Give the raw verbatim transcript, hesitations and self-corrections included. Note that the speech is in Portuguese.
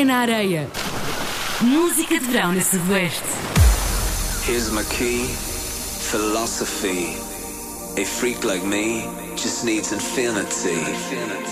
Pé na areia. Música de verão na Sudoeste. Here's my key, philosophy. A freak like me just needs infinity.